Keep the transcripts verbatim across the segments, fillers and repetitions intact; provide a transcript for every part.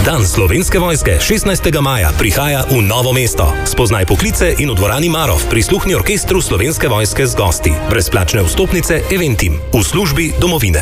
Dan Slovenske vojske šestnajstega maja prihaja v Novo mesto. Spoznaj poklice in v dvorani Marov prisluhni orkestru Slovenske vojske z gosti. Brezplačne vstopnice Eventim v službi domovine.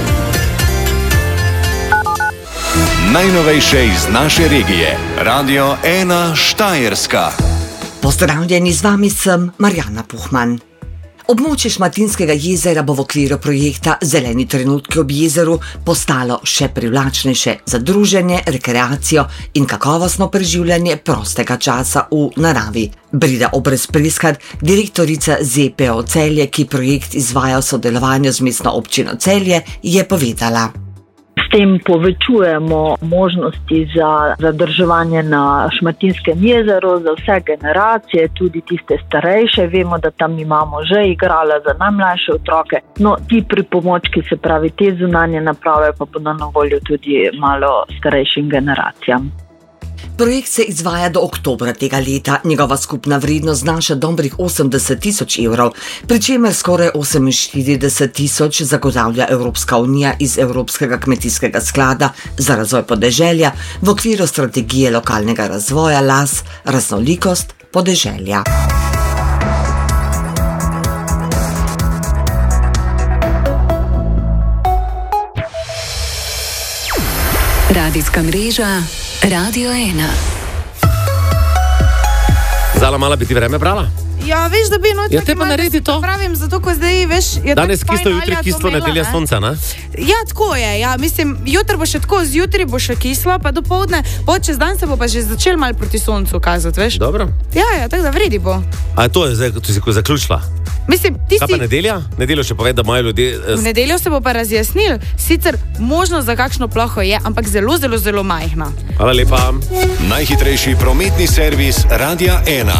Najnovejše iz naše regije. Radio ena Štajerska. Pozdravljeni, z vami sem Marjana Puhman. Območje Šmartinskega jezera bo v okviru projekta Zeleni trenutki ob jezeru postalo še privlačnejše za druženje, rekreacijo in kakovostno preživljanje prostega časa v naravi. Brida Obrez-Preskar, direktorica Z P O Celje, ki projekt izvaja v sodelovanju z mestno občino Celje, je povedala: S tem povečujemo možnosti za zadrževanje na Šmartinskem jezeru za vse generacije, tudi tiste starejše. Vemo, da tam imamo že igrala za najmlajše otroke. No, ti pripomočki, se pravi te zunanje naprave, pa bodo na voljo tudi malo starejšim generacijam. Projekt se izvaja do oktobra tega leta. Njegova skupna vrednost znaša dobrih osemdeset tisoč evrov, pri čemer skoraj oseminštirideset tisoč zagotavlja Evropska unija iz Evropskega kmetijskega sklada za razvoj podeželja v okviru strategije lokalnega razvoja L A S raznolikost podeželja. Radijska mreža Radio ena. Zala, mala bi ti vreme brala? Ja, veš, da bi eno Ja, te pa naredi to. Pravim, zato ko zdaj, veš, je Danes tako kislo, fajn, jutri Alja, kislo, to imela, nedelja ne? sonca, ne? Ja, tako je, ja, mislim, jutri bo še tako, zjutraj bo še kislo, pa dopoldne, pa čez dan se bo pa že začel malo proti soncu kazati, veš? Dobro. Ja, ja, tako da vredi bo. A to je zdaj, ko si ko zaključila? Mislim, Kaj pa tisti... nedelja? Nedeljo še poved, da imajo ljudje... V nedeljo se bo pa razjasnil, sicer možnost za kakšno ploho je, ampak zelo, zelo, zelo majhna. Hvala lepa. Najhitrejši prometni servis Radia ena.